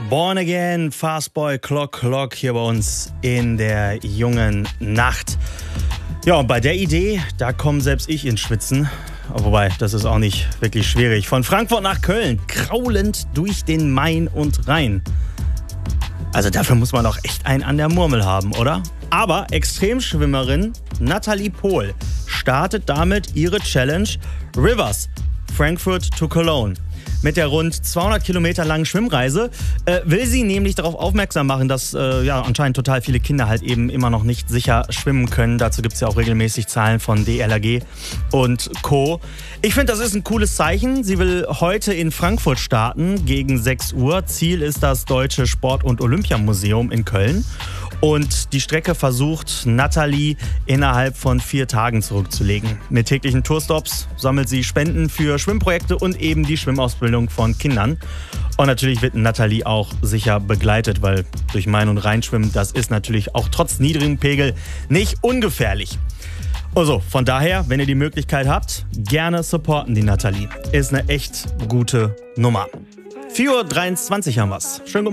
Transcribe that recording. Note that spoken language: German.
Born Again, Fastboy, Clock hier bei uns in der jungen Nacht. Ja, und bei der Idee, da komme selbst ich ins Schwitzen. Wobei, das ist auch nicht wirklich schwierig. Von Frankfurt nach Köln, kraulend durch den Main und Rhein. Also dafür muss man doch echt einen an der Murmel haben, oder? Aber Extremschwimmerin Nathalie Pohl startet damit ihre Challenge Rivers, Frankfurt to Cologne. Mit der rund 200 Kilometer langen Schwimmreise will sie nämlich darauf aufmerksam machen, dass anscheinend total viele Kinder halt eben immer noch nicht sicher schwimmen können. Dazu gibt es ja auch regelmäßig Zahlen von DLRG und Co. Ich finde, das ist ein cooles Zeichen. Sie will heute in Frankfurt starten gegen 6 Uhr. Ziel ist das Deutsche Sport- und Olympiamuseum in Köln. Und die Strecke versucht Nathalie innerhalb von 4 Tagen zurückzulegen. Mit täglichen Tourstops sammelt sie Spenden für Schwimmprojekte und eben die Schwimmausbildung von Kindern. Und natürlich wird Nathalie auch sicher begleitet, weil durch Main- und Rheinschwimmen, das ist natürlich auch trotz niedrigem Pegel nicht ungefährlich. Also von daher, wenn ihr die Möglichkeit habt, gerne supporten die Nathalie. Ist eine echt gute Nummer. 4:23 Uhr haben wir's. Schönen guten